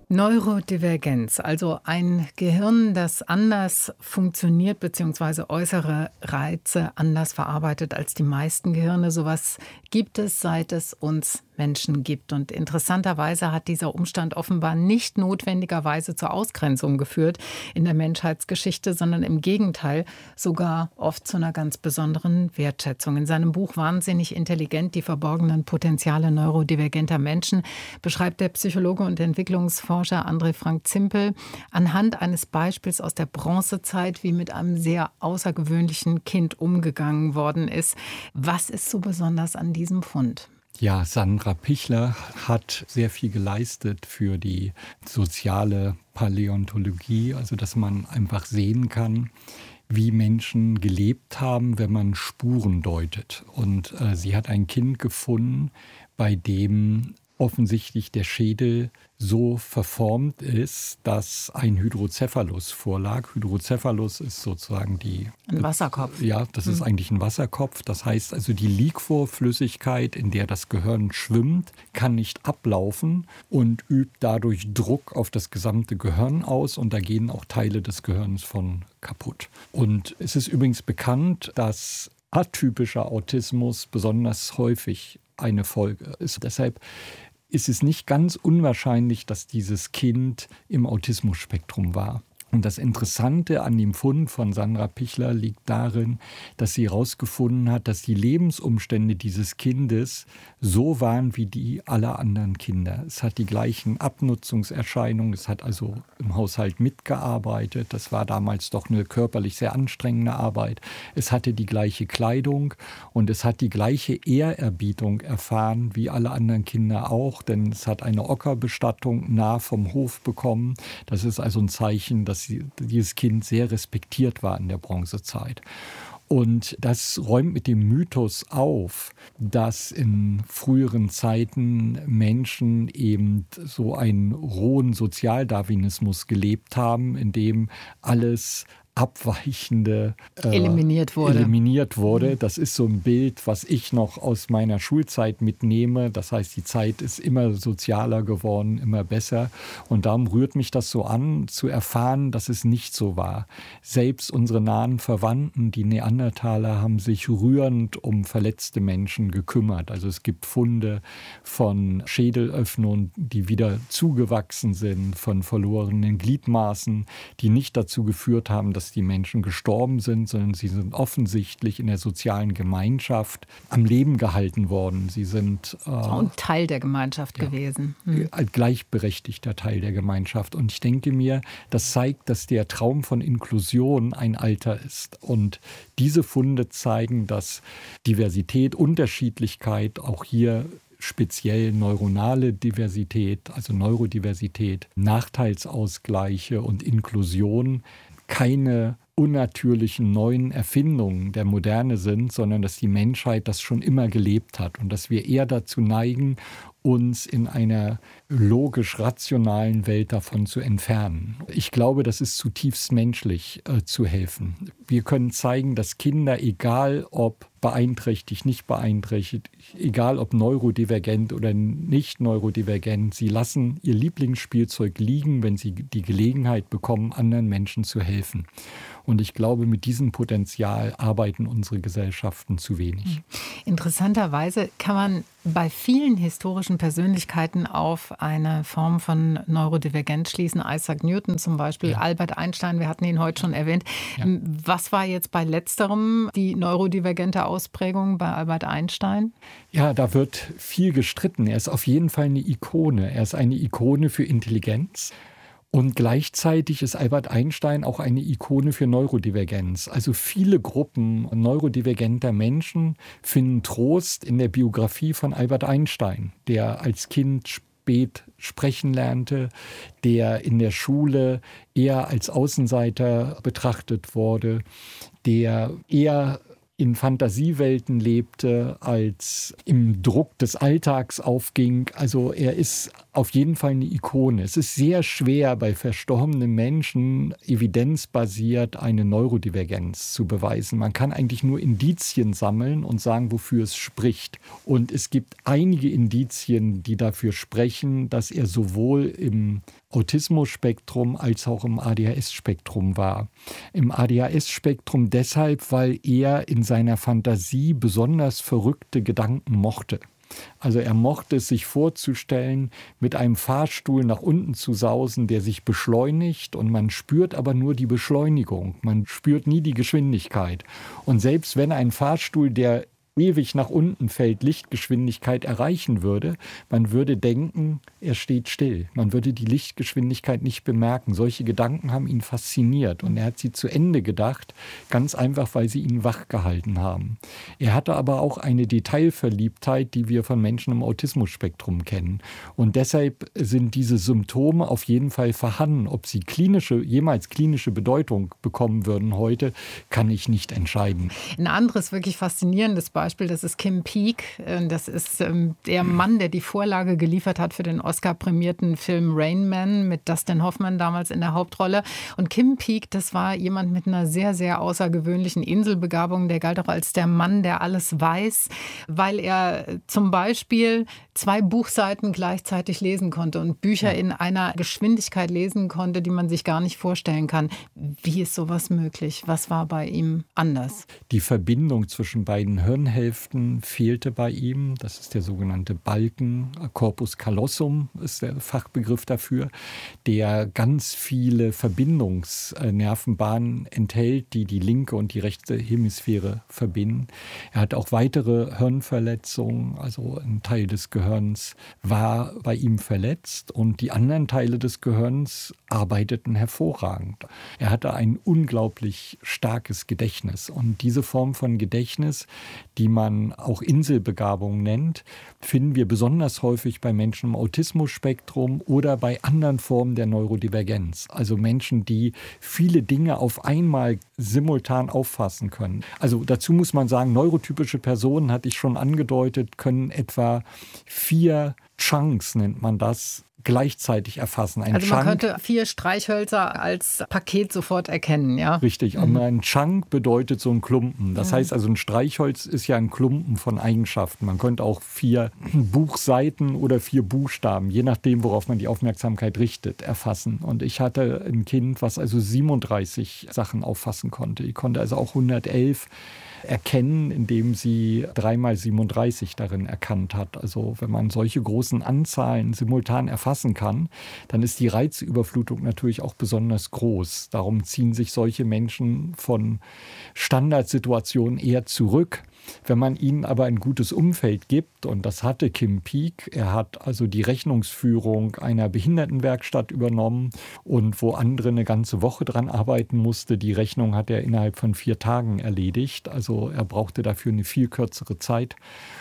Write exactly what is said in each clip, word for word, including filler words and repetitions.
Neurodivergenz, also ein Gehirn, das anders funktioniert bzw. äußere Reize anders verarbeitet als die meisten Gehirne. Sowas gibt es, seit es uns Menschen gibt. Und interessanterweise hat dieser Umstand offenbar nicht notwendigerweise zur Ausgrenzung geführt in der Menschheitsgeschichte, sondern im Gegenteil sogar oft zu einer ganz besonderen Wertschätzung. In seinem Buch Wahnsinnig intelligent, die verborgenen Potenziale neurodivergenter Menschen beschreibt der Psychologe und Entwicklungsforscher André Frank Zimpel anhand eines Beispiels aus der Bronzezeit, wie mit einem sehr außergewöhnlichen Kind umgegangen worden ist. Was ist so besonders an diesem Fund? Ja, Sandra Pichler hat sehr viel geleistet für die soziale Paläontologie, also dass man einfach sehen kann, wie Menschen gelebt haben, wenn man Spuren deutet. Und äh, sie hat ein Kind gefunden, bei dem offensichtlich der Schädel so verformt ist, dass ein Hydrocephalus vorlag. Hydrocephalus ist sozusagen die... Ein Wasserkopf. Ja, das ist eigentlich ein Wasserkopf. Das heißt also, die Liquorflüssigkeit, in der das Gehirn schwimmt, kann nicht ablaufen und übt dadurch Druck auf das gesamte Gehirn aus. Und da gehen auch Teile des Gehirns von kaputt. Und es ist übrigens bekannt, dass atypischer Autismus besonders häufig eine Folge ist. Deshalb ist es nicht ganz unwahrscheinlich, dass dieses Kind im Autismusspektrum war. Und das Interessante an dem Fund von Sandra Pichler liegt darin, dass sie herausgefunden hat, dass die Lebensumstände dieses Kindes so waren wie die aller anderen Kinder. Es hat die gleichen Abnutzungserscheinungen, es hat also im Haushalt mitgearbeitet. Das war damals doch eine körperlich sehr anstrengende Arbeit. Es hatte die gleiche Kleidung und es hat die gleiche Ehrerbietung erfahren wie alle anderen Kinder auch, denn es hat eine Ockerbestattung nah vom Hof bekommen. Das ist also ein Zeichen, dass dieses Kind sehr respektiert war in der Bronzezeit. Und das räumt mit dem Mythos auf, dass in früheren Zeiten Menschen eben so einen rohen Sozialdarwinismus gelebt haben, in dem alles Abweichende äh, eliminiert wurde. eliminiert wurde. Das ist so ein Bild, was ich noch aus meiner Schulzeit mitnehme. Das heißt, die Zeit ist immer sozialer geworden, immer besser. Und darum rührt mich das so an, zu erfahren, dass es nicht so war. Selbst unsere nahen Verwandten, die Neandertaler, haben sich rührend um verletzte Menschen gekümmert. Also es gibt Funde von Schädelöffnungen, die wieder zugewachsen sind, von verlorenen Gliedmaßen, die nicht dazu geführt haben, dass die Menschen gestorben sind, sondern sie sind offensichtlich in der sozialen Gemeinschaft am Leben gehalten worden. Sie sind äh, und Teil der Gemeinschaft ja, gewesen. Hm. Ein gleichberechtigter Teil der Gemeinschaft. Und ich denke mir, das zeigt, dass der Traum von Inklusion ein alter ist. Und diese Funde zeigen, dass Diversität, Unterschiedlichkeit, auch hier speziell neuronale Diversität, also Neurodiversität, Nachteilsausgleiche und Inklusion keine unnatürlichen neuen Erfindungen der Moderne sind, sondern dass die Menschheit das schon immer gelebt hat und dass wir eher dazu neigen, uns in einer logisch-rationalen Welt davon zu entfernen. Ich glaube, das ist zutiefst menschlich, äh, zu helfen. Wir können zeigen, dass Kinder, egal ob beeinträchtigt, nicht beeinträchtigt, egal ob neurodivergent oder nicht neurodivergent, sie lassen ihr Lieblingsspielzeug liegen, wenn sie die Gelegenheit bekommen, anderen Menschen zu helfen. Und ich glaube, mit diesem Potenzial arbeiten unsere Gesellschaften zu wenig. Interessanterweise kann man bei vielen historischen Persönlichkeiten auf eine Form von Neurodivergenz schließen. Isaac Newton zum Beispiel, ja. Albert Einstein, wir hatten ihn heute schon erwähnt. Ja. Was war jetzt bei letzterem die neurodivergente Ausprägung bei Albert Einstein? Ja, da wird viel gestritten. Er ist auf jeden Fall eine Ikone. Er ist eine Ikone für Intelligenz. Und gleichzeitig ist Albert Einstein auch eine Ikone für Neurodivergenz. Also viele Gruppen neurodivergenter Menschen finden Trost in der Biografie von Albert Einstein, der als Kind spät sprechen lernte, der in der Schule eher als Außenseiter betrachtet wurde, der eher in Fantasiewelten lebte, als im Druck des Alltags aufging. Also er ist auf jeden Fall eine Ikone. Es ist sehr schwer, bei verstorbenen Menschen evidenzbasiert eine Neurodivergenz zu beweisen. Man kann eigentlich nur Indizien sammeln und sagen, wofür es spricht. Und es gibt einige Indizien, die dafür sprechen, dass er sowohl im Autismus-Spektrum als auch im A D H S-Spektrum war. Im A D H S-Spektrum deshalb, weil er in seiner Fantasie besonders verrückte Gedanken mochte. Also er mochte es sich vorzustellen, mit einem Fahrstuhl nach unten zu sausen, der sich beschleunigt, und man spürt aber nur die Beschleunigung. Man spürt nie die Geschwindigkeit. Und selbst wenn ein Fahrstuhl, der ewig nach unten fällt, Lichtgeschwindigkeit erreichen würde, man würde denken, er steht still. Man würde die Lichtgeschwindigkeit nicht bemerken. Solche Gedanken haben ihn fasziniert und er hat sie zu Ende gedacht, ganz einfach, weil sie ihn wachgehalten haben. Er hatte aber auch eine Detailverliebtheit, die wir von Menschen im Autismus-Spektrum kennen. Und deshalb sind diese Symptome auf jeden Fall vorhanden. Ob sie klinische, jemals klinische Bedeutung bekommen würden heute, kann ich nicht entscheiden. Ein anderes wirklich faszinierendes Beispiel, das ist Kim Peek. Das ist der Mann, der die Vorlage geliefert hat für den Oscar-prämierten Film Rain Man mit Dustin Hoffman damals in der Hauptrolle. Und Kim Peek, das war jemand mit einer sehr, sehr außergewöhnlichen Inselbegabung. Der galt auch als der Mann, der alles weiß, weil er zum Beispiel zwei Buchseiten gleichzeitig lesen konnte und Bücher in einer Geschwindigkeit lesen konnte, die man sich gar nicht vorstellen kann. Wie ist sowas möglich? Was war bei ihm anders? Die Verbindung zwischen beiden Hirnhälften fehlte bei ihm. Das ist der sogenannte Balken, Corpus callosum ist der Fachbegriff dafür, der ganz viele Verbindungsnervenbahnen enthält, die die linke und die rechte Hemisphäre verbinden. Er hat auch weitere Hirnverletzungen, also ein Teil des Gehirns war bei ihm verletzt und die anderen Teile des Gehirns arbeiteten hervorragend. Er hatte ein unglaublich starkes Gedächtnis und diese Form von Gedächtnis, die man auch Inselbegabung nennt, finden wir besonders häufig bei Menschen im Autismus-Spektrum oder bei anderen Formen der Neurodivergenz. Also Menschen, die viele Dinge auf einmal simultan auffassen können. Also dazu muss man sagen, neurotypische Personen, hatte ich schon angedeutet, können etwa vier Chunks, nennt man das, gleichzeitig erfassen. Ein also man Chunk, könnte vier Streichhölzer als Paket sofort erkennen, ja? Richtig, mhm. aber ein Chunk bedeutet so ein Klumpen. Das mhm. heißt also, ein Streichholz ist ja ein Klumpen von Eigenschaften. Man könnte auch vier Buchseiten oder vier Buchstaben, je nachdem, worauf man die Aufmerksamkeit richtet, erfassen. Und ich hatte ein Kind, was also siebenunddreißig Sachen auffassen konnte. Ich konnte also auch hundertelf erkennen, indem sie drei mal siebenunddreißig darin erkannt hat. Also wenn man solche großen Anzahlen simultan erfassen kann, dann ist die Reizüberflutung natürlich auch besonders groß. Darum ziehen sich solche Menschen von Standardsituationen eher zurück. Wenn man ihnen aber ein gutes Umfeld gibt, und das hatte Kim Peek, er hat also die Rechnungsführung einer Behindertenwerkstatt übernommen und wo andere eine ganze Woche dran arbeiten musste, die Rechnung hat er innerhalb von vier Tagen erledigt. Also er brauchte dafür eine viel kürzere Zeit.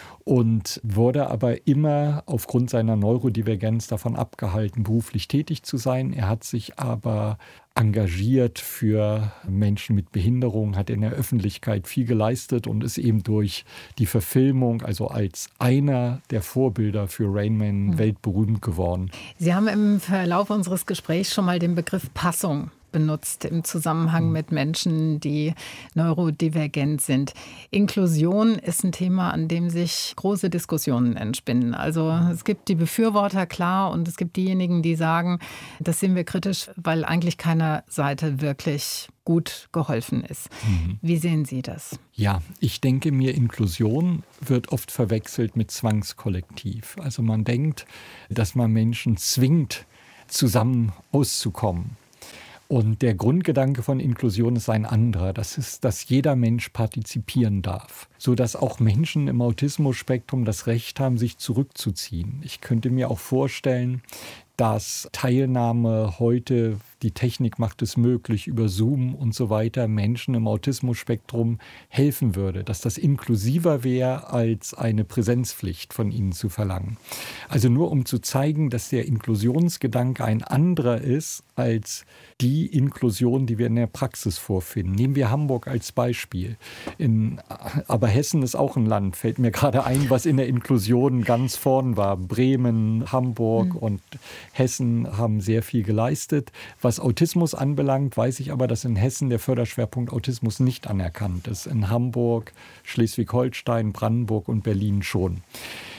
Und wurde aber immer aufgrund seiner Neurodivergenz davon abgehalten, beruflich tätig zu sein. Er hat sich aber engagiert für Menschen mit Behinderung, hat in der Öffentlichkeit viel geleistet und ist eben durch die Verfilmung, also als einer der Vorbilder für Rain Man, mhm. weltberühmt geworden. Sie haben im Verlauf unseres Gesprächs schon mal den Begriff Passung benutzt im Zusammenhang mit Menschen, die neurodivergent sind. Inklusion ist ein Thema, an dem sich große Diskussionen entspinnen. Also es gibt die Befürworter, klar, und es gibt diejenigen, die sagen, das sehen wir kritisch, weil eigentlich keiner Seite wirklich gut geholfen ist. Mhm. Wie sehen Sie das? Ja, ich denke mir, Inklusion wird oft verwechselt mit Zwangskollektiv. Also man denkt, dass man Menschen zwingt, zusammen auszukommen. Und der Grundgedanke von Inklusion ist ein anderer. Das ist, dass jeder Mensch partizipieren darf, sodass auch Menschen im Autismus-Spektrum das Recht haben, sich zurückzuziehen. Ich könnte mir auch vorstellen, dass Teilnahme heute, die Technik macht es möglich, über Zoom und so weiter, Menschen im Autismus-Spektrum helfen würde, dass das inklusiver wäre, als eine Präsenzpflicht von ihnen zu verlangen. Also nur um zu zeigen, dass der Inklusionsgedanke ein anderer ist als die Inklusion, die wir in der Praxis vorfinden. Nehmen wir Hamburg als Beispiel. In, aber Hessen ist auch ein Land, fällt mir gerade ein, was in der Inklusion ganz vorn war. Bremen, Hamburg mhm. und Hessen haben sehr viel geleistet. Was Autismus anbelangt, weiß ich aber, dass in Hessen der Förderschwerpunkt Autismus nicht anerkannt ist. In Hamburg, Schleswig-Holstein, Brandenburg und Berlin schon.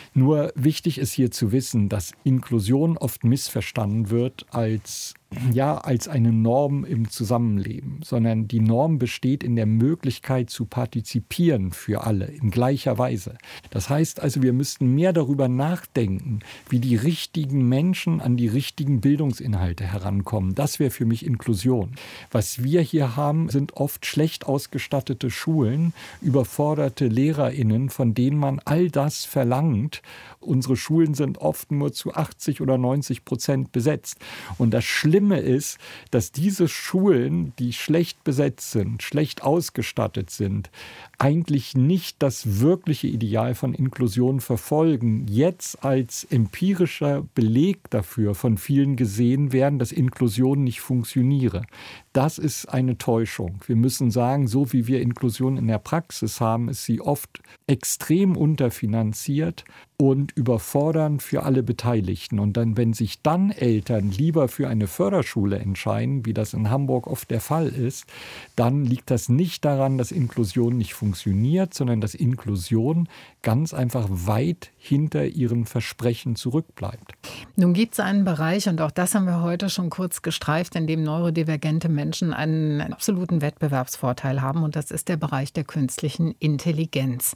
Nur wichtig ist hier zu wissen, dass Inklusion oft missverstanden wird als ja, als eine Norm im Zusammenleben, sondern die Norm besteht in der Möglichkeit zu partizipieren für alle in gleicher Weise. Das heißt also, wir müssten mehr darüber nachdenken, wie die richtigen Menschen an die richtigen Bildungsinhalte herankommen. Das wäre für mich Inklusion. Was wir hier haben, sind oft schlecht ausgestattete Schulen, überforderte LehrerInnen, von denen man all das verlangt. Unsere Schulen sind oft nur zu achtzig oder neunzig Prozent besetzt. Und das Schlimme ist, dass diese Schulen, die schlecht besetzt sind, schlecht ausgestattet sind, eigentlich nicht das wirkliche Ideal von Inklusion verfolgen, jetzt als empirischer Beleg dafür von vielen gesehen werden, dass Inklusion nicht funktioniere. Das ist eine Täuschung. Wir müssen sagen, so wie wir Inklusion in der Praxis haben, ist sie oft extrem unterfinanziert und überfordernd für alle Beteiligten. Und dann, wenn sich dann Eltern lieber für eine Förderschule entscheiden, wie das in Hamburg oft der Fall ist, dann liegt das nicht daran, dass Inklusion nicht funktioniert, sondern dass Inklusion ganz einfach weit hinter ihren Versprechen zurückbleibt. Nun gibt es einen Bereich, und auch das haben wir heute schon kurz gestreift, in dem neurodivergente Menschen einen absoluten Wettbewerbsvorteil haben, und das ist der Bereich der künstlichen Intelligenz.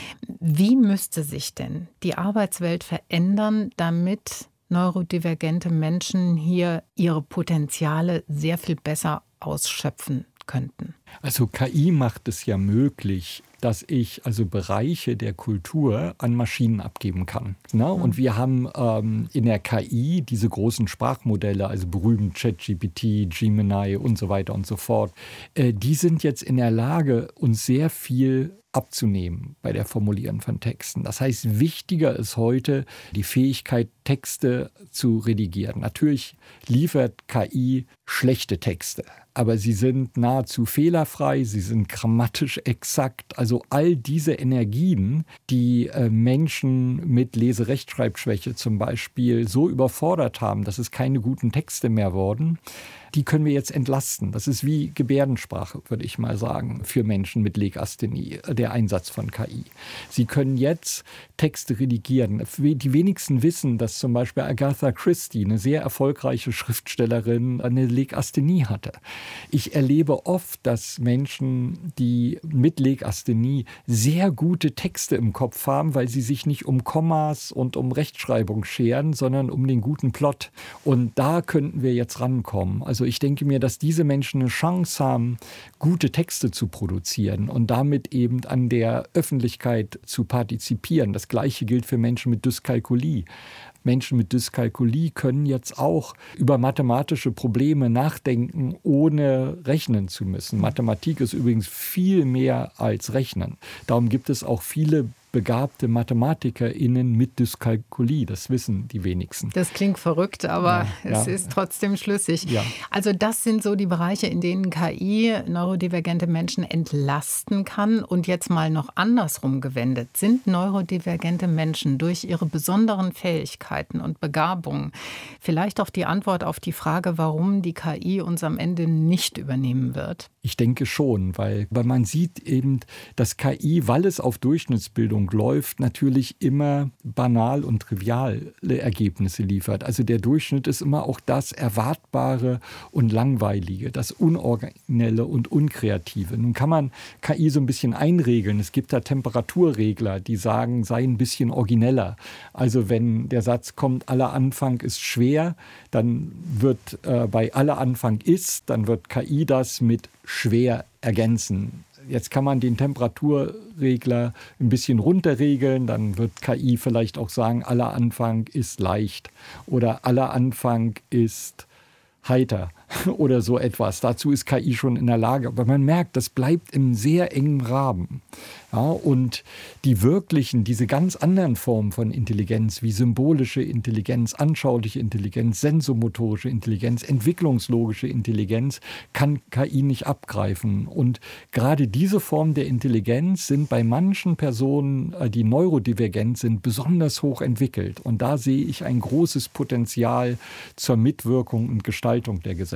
Wie müsste sich denn die Arbeitswelt verändern, damit neurodivergente Menschen hier ihre Potenziale sehr viel besser ausschöpfen könnten? Also K I macht es ja möglich, dass ich also Bereiche der Kultur an Maschinen abgeben kann. Na, mhm. Und wir haben ähm, in der K I diese großen Sprachmodelle, also berühmt ChatGPT, Gemini und so weiter und so fort. Äh, die sind jetzt in der Lage, uns sehr viel abzunehmen bei der Formulieren von Texten. Das heißt, wichtiger ist heute die Fähigkeit, Texte zu redigieren. Natürlich liefert K I schlechte Texte, aber sie sind nahezu fehlerfrei, sie sind grammatisch exakt. Also all diese Energien, die äh, Menschen mit Leserechtschreibschwäche zum Beispiel so überfordert haben, dass es keine guten Texte mehr wurden, die können wir jetzt entlasten. Das ist wie Gebärdensprache, würde ich mal sagen, für Menschen mit Legasthenie, der Einsatz von K I. Sie können jetzt Texte redigieren. Die wenigsten wissen, dass zum Beispiel Agatha Christie, eine sehr erfolgreiche Schriftstellerin, eine Legasthenie hatte. Ich erlebe oft, dass Menschen, die mit Legasthenie sehr gute Texte im Kopf haben, weil sie sich nicht um Kommas und um Rechtschreibung scheren, sondern um den guten Plot. Und da könnten wir jetzt rankommen. Also ich denke mir, dass diese Menschen eine Chance haben, gute Texte zu produzieren und damit eben an der Öffentlichkeit zu partizipieren. Das Gleiche gilt für Menschen mit Dyskalkulie. Menschen mit Dyskalkulie können jetzt auch über mathematische Probleme nachdenken, ohne rechnen zu müssen. Mathematik ist übrigens viel mehr als Rechnen. Darum gibt es auch viele begabte MathematikerInnen mit Dyskalkulie. Das wissen die wenigsten. Das klingt verrückt, aber ja, es ja. ist trotzdem schlüssig. Ja. Also das sind so die Bereiche, in denen K I neurodivergente Menschen entlasten kann. Und jetzt mal noch andersrum gewendet. Sind neurodivergente Menschen durch ihre besonderen Fähigkeiten und Begabungen vielleicht auch die Antwort auf die Frage, warum die K I uns am Ende nicht übernehmen wird? Ich denke schon, weil, weil man sieht eben, dass K I, weil es auf Durchschnittsbildung läuft, natürlich immer banal und triviale Ergebnisse liefert. Also der Durchschnitt ist immer auch das Erwartbare und Langweilige, das Unoriginelle und Unkreative. Nun kann man K I so ein bisschen einregeln. Es gibt da Temperaturregler, die sagen, sei ein bisschen origineller. Also wenn der Satz kommt, aller Anfang ist schwer, dann wird äh, bei aller Anfang ist, dann wird K I das mit schwer ergänzen. Jetzt kann man den Temperaturregler ein bisschen runterregeln, dann wird K I vielleicht auch sagen, aller Anfang ist leicht oder aller Anfang ist heiter oder so etwas. Dazu ist K I schon in der Lage. Aber man merkt, das bleibt im sehr engen Rahmen. Ja, und die wirklichen, diese ganz anderen Formen von Intelligenz, wie symbolische Intelligenz, anschauliche Intelligenz, sensomotorische Intelligenz, entwicklungslogische Intelligenz, kann K I nicht abgreifen. Und gerade diese Formen der Intelligenz sind bei manchen Personen, die neurodivergent sind, besonders hoch entwickelt. Und da sehe ich ein großes Potenzial zur Mitwirkung und Gestaltung der Gesellschaft.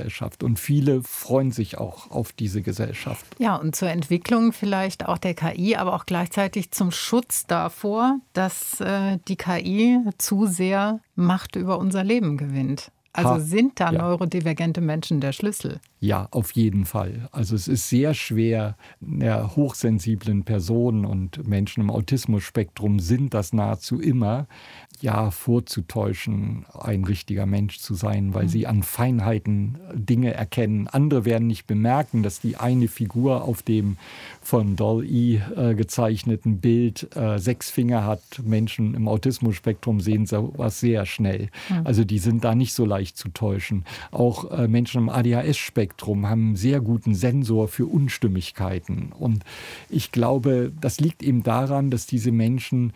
Gesellschaft. Und viele freuen sich auch auf diese Gesellschaft. Ja, und zur Entwicklung vielleicht auch der K I, aber auch gleichzeitig zum Schutz davor, dass äh, die K I zu sehr Macht über unser Leben gewinnt. Also Ha, sind da ja. neurodivergente Menschen der Schlüssel? Ja, auf jeden Fall. Also es ist sehr schwer, ja, hochsensiblen Personen und Menschen im Autismus-Spektrum sind das nahezu immer, ja, vorzutäuschen, ein richtiger Mensch zu sein, weil mhm. sie an Feinheiten Dinge erkennen. Andere werden nicht bemerken, dass die eine Figur auf dem von Doll-E äh, gezeichneten Bild äh, sechs Finger hat. Menschen im Autismus-Spektrum sehen sowas sehr schnell. Mhm. Also die sind da nicht so leicht zu täuschen. Auch äh, Menschen im A D H S-Spektrum haben einen sehr guten Sensor für Unstimmigkeiten. Und ich glaube, das liegt eben daran, dass diese Menschen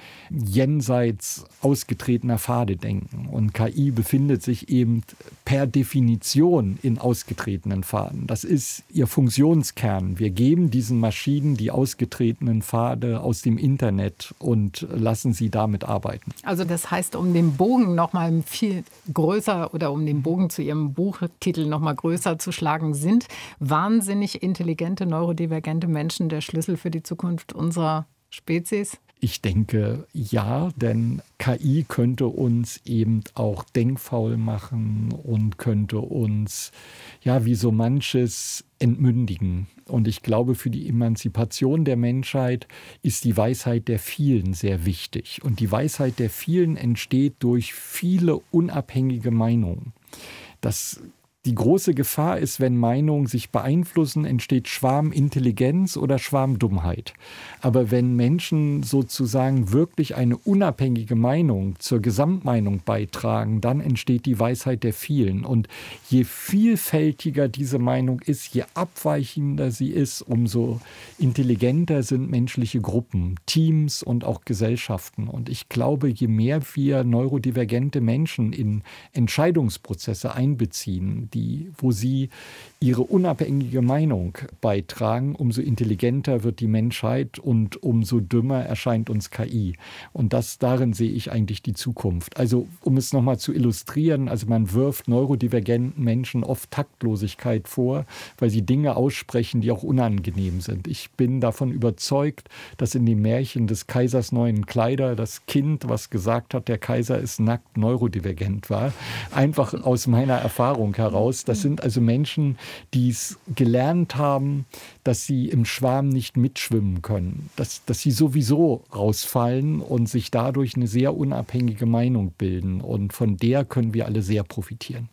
jenseits ausgetretener Pfade denken. Und K I befindet sich eben per Definition in ausgetretenen Pfaden. Das ist ihr Funktionskern. Wir geben diesen Maschinen die ausgetretenen Pfade aus dem Internet und lassen sie damit arbeiten. Also das heißt, um den Bogen noch mal viel größer oder um den Bogen zu Ihrem Buchtitel noch mal größer zu schlagen, sind wahnsinnig intelligente, neurodivergente Menschen der Schlüssel für die Zukunft unserer Spezies? Ich denke, ja, denn K I könnte uns eben auch denkfaul machen und könnte uns, ja, wie so manches entmündigen. Und ich glaube, für die Emanzipation der Menschheit ist die Weisheit der Vielen sehr wichtig. Und die Weisheit der Vielen entsteht durch viele unabhängige Meinungen. Das Die große Gefahr ist, wenn Meinungen sich beeinflussen, entsteht Schwarmintelligenz oder Schwarmdummheit. Aber wenn Menschen sozusagen wirklich eine unabhängige Meinung zur Gesamtmeinung beitragen, dann entsteht die Weisheit der Vielen. Und je vielfältiger diese Meinung ist, je abweichender sie ist, umso intelligenter sind menschliche Gruppen, Teams und auch Gesellschaften. Und ich glaube, je mehr wir neurodivergente Menschen in Entscheidungsprozesse einbeziehen, die, wo sie ihre unabhängige Meinung beitragen, umso intelligenter wird die Menschheit und umso dümmer erscheint uns K I. Und das, darin sehe ich eigentlich die Zukunft. Also um es nochmal zu illustrieren, also man wirft neurodivergenten Menschen oft Taktlosigkeit vor, weil sie Dinge aussprechen, die auch unangenehm sind. Ich bin davon überzeugt, dass in dem Märchen des Kaisers neuen Kleider das Kind, was gesagt hat, der Kaiser ist nackt, neurodivergent war. Einfach aus meiner Erfahrung heraus. Das sind also Menschen, die es gelernt haben, dass sie im Schwarm nicht mitschwimmen können, dass, dass sie sowieso rausfallen und sich dadurch eine sehr unabhängige Meinung bilden. Und von der können wir alle sehr profitieren.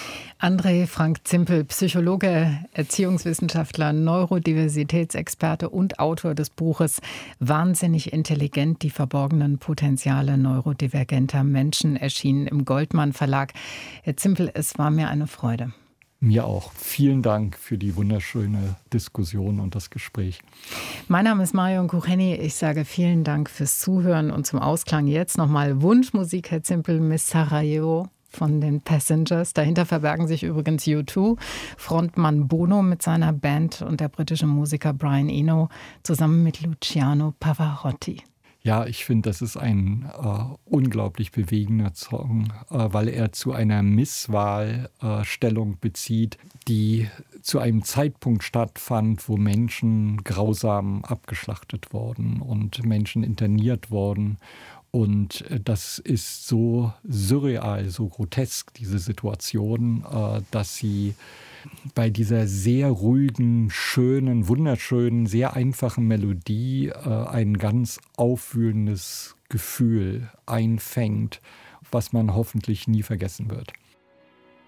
André Frank Zimpel, Psychologe, Erziehungswissenschaftler, Neurodiversitätsexperte und Autor des Buches Wahnsinnig intelligent, die verborgenen Potenziale neurodivergenter Menschen, erschienen im Goldmann Verlag. Herr Zimpel, es war mir eine Freude. Mir auch. Vielen Dank für die wunderschöne Diskussion und das Gespräch. Mein Name ist Marion Kucheni. Ich sage vielen Dank fürs Zuhören und zum Ausklang jetzt nochmal Wunschmusik, Herr Zimpel, Miss Sarajevo von den Passengers. Dahinter verbergen sich übrigens U zwei, Frontmann Bono mit seiner Band und der britische Musiker Brian Eno zusammen mit Luciano Pavarotti. Ja, ich finde, das ist ein äh, unglaublich bewegender Song, äh, weil er zu einer Misswahl äh, Stellung bezieht, die zu einem Zeitpunkt stattfand, wo Menschen grausam abgeschlachtet wurden und Menschen interniert wurden. Und das ist so surreal, so grotesk, diese Situation, dass sie bei dieser sehr ruhigen, schönen, wunderschönen, sehr einfachen Melodie ein ganz aufwühlendes Gefühl einfängt, was man hoffentlich nie vergessen wird.